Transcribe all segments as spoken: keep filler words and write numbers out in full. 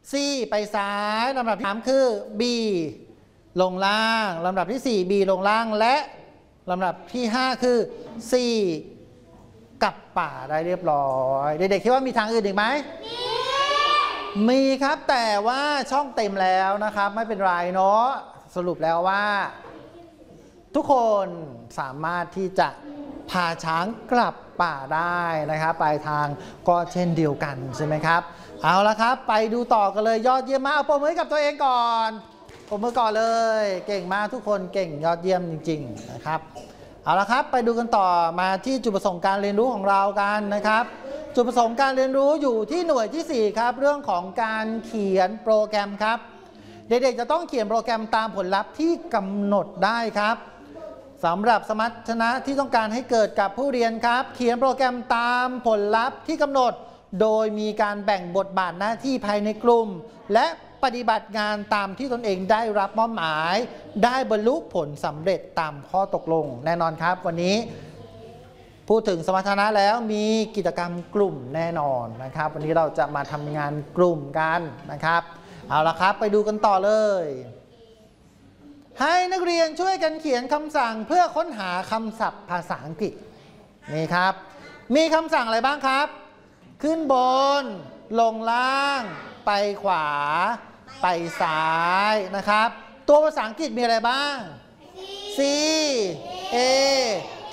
C ไปซ้ายลำดับที่สามคือ B ลงล่างลำดับที่สี่ B ลงล่างและลำดับที่ห้าคือ C กลับป่าได้เรียบร้อยเด็กๆคิดว่ามีทางอื่นอีกไหมมีมีครับแต่ว่าช่องเต็มแล้วนะครับไม่เป็นไรเนาะสรุปแล้วว่าทุกคนสามารถที่จะพาช้างกลับป่าได้นะครับปลายทางก็เช่นเดียวกันใช่ไหมครับเอาละครับไปดูต่อกันเลยยอดเยี่ยมมากเอาปรบมือกับตัวเองก่อนปรบมือก่อนเลยเก่งมากทุกคนเก่งยอดเยี่ยมจริงๆนะครับเอาละครับไปดูกันต่อมาที่จุดประสงค์การเรียนรู้ของเรากันนะครับจุดประสงค์การเรียนรู้อยู่ที่หน่วยที่สี่ครับเรื่องของการเขียนโปรแกรมครับเด็กๆจะต้องเขียนโปรแกรมตามผลลัพธ์ที่กำหนดได้ครับสำหรับสมรรถนะที่ต้องการให้เกิดกับผู้เรียนครับเขียนโปรแกรมตามผลลัพธ์ที่กำหนดโดยมีการแบ่งบทบาทหน้าที่ภายในกลุ่มและปฏิบัติงานตามที่ตนเองได้รับมอบหมายได้บรรลุผลสำเร็จตามข้อตกลงแน่นอนครับวันนี้พูดถึงสมรรถนะแล้วมีกิจกรรมกลุ่มแน่นอนนะครับวันนี้เราจะมาทำงานกลุ่มกันนะครับเอาละครับไปดูกันต่อเลยให้นักเรียนช่วยกันเขียนคำสั่งเพื่อค้นหาคำศัพท์ภาษาอังกฤษนี่ครับมีคำสั่งอะไรบ้างครับขึ้นบนลงล่างไปขวาไปซ้ายนะครับตัวภาษาอังกฤษมีอะไรบ้าง C A T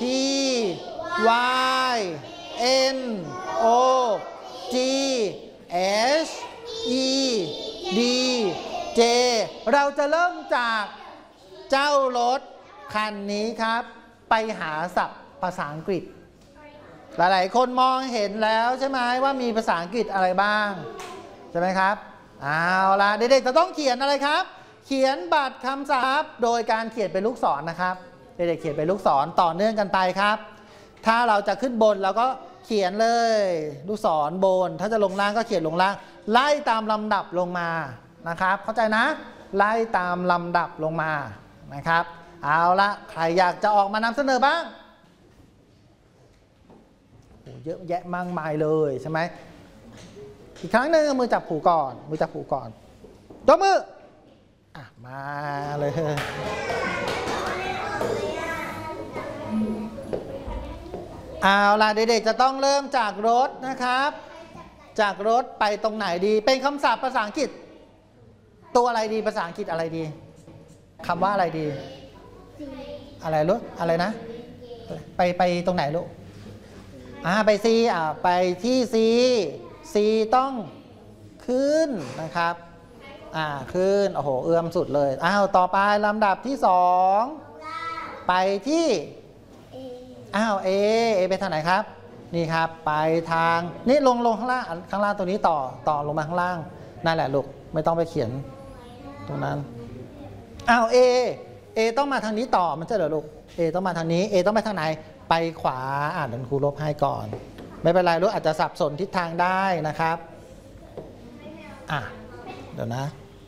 Y N O G H E D J เราจะเริ่มจากเจ้ารถคันนี้ครับไปหาศัพท์ภาษาอังกฤษหลายๆคนมองเห็นแล้วใช่ไหมว่ามีภาษาอังกฤษอะไรบ้างใช่ไหมครับเอาล่ะเด็กๆจะต้องเขียนอะไรครับเขียนบัตรคำศัพท์โดยการเขียนเป็นลูกศรนะครับเด็กๆเขียนเป็นลูกศรต่อเนื่องกันไปครับถ้าเราจะขึ้นบนเราก็เขียนเลยลูกศรบนถ้าจะลงล่างก็เขียนลงล่างไล่ตามลำดับลงมานะครับเข้าใจนะไล่ตามลำดับลงมานะครับเอาละใครอยากจะออกมานำเสนอบ้างโอ้เยอะแยะมากมายเลยใช่ไหมอีกครั้งหนึ่งมือจับผูก่อนมือจับผูก่อนยกมืออ่ะมาเลยเอาล่ะเด็กๆจะต้องเริ่มจากรถนะครับจากรถไปตรงไหนดีเป็นคำศัพท์ภาษาอังกฤษตัวอะไรดีภาษาอังกฤษอะไรดีคำว่าอะไรดีอะไรลูกอะไรนะไปไปตรงไหนลูกอ่าไป C อ่าไปที่ C C ต้องขึ้นนะครับอ่าขึ้นโอ้โหเอื้อมสุดเลยอ้าวต่อไปลำดับที่สองไปที่อ้าว A A ไปทางไหนครับนี่ครับไปทางนี่ลงลงข้างล่างข้างล่างตัวนี้ต่อต่อลงมาข้างล่างนั่นแหละลูกไม่ต้องไปเขียนตรงนั้นอ้าว A A ต้องมาทางนี้ต่อมันจะเหรอลูก A ต้องมาทางนี้ A ต้องไปทางไหนไปขวาอ่านเดี๋ยวครูลบให้ก่อนไม่เป็นไรลูกอาจจะสับสนทิศทางได้นะครับอ่ะเดี๋ยวนะ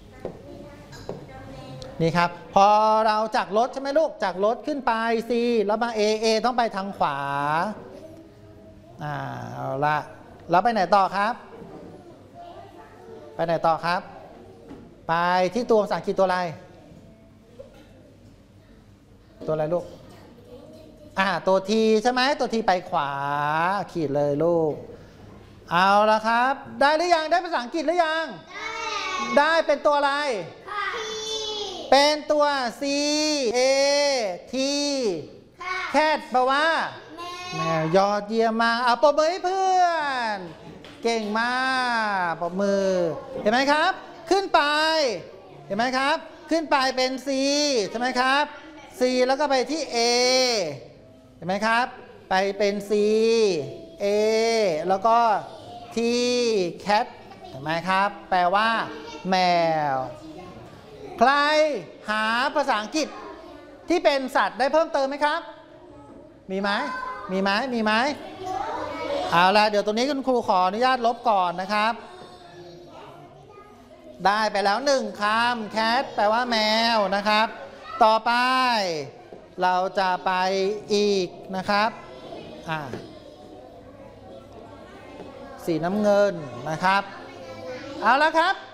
นี่ครับพอเราจากรถใช่ไหมลูกจากรถขึ้นไป C แล้วมา A A ต้องไปทางขวาอ่าเอาละแล้วไปไหนต่อครับไปไหนต่อครับไปที่ตัวภาษาอังกฤษตัวอะไรตัวอะไรลูกอ่าตัวทีใช่ไหมตัวทีไปขวาขีดเลยลูกเอาละครับได้หรือยังได้ภาษาอังกฤษหรือยังได้ได้เป็นตัวอะไรเป็นตัว C A T แคทแปลว่าแมวยอดเยี่ยมมากเอาปรบมือให้เพื่อนเก่งมากปรบมือเห็นไหมครับขึ้นไปเห็นไหมครับขึ้นไปเป็น C ใช่ไหมครับ C แล้วก็ไปที่ A เห็นไหมครับไปเป็น C A แล้วก็ T cat เห็นไหมครับแปลว่าแมวใครหาภาษาอังกฤษที่เป็นสัตว์ได้เพิ่มเติมไหมครับมีไหมมีไหมมีไหมเอาละเดี๋ยวตรงนี้คุณครูขออนุญาตลบก่อนนะครับได้ไปแล้วหนึ่งคำ cat แปลว่าแมวนะครับต่อไปเราจะไปอีกนะครับอ่าสีน้ำเงินนะครับเอาละครับ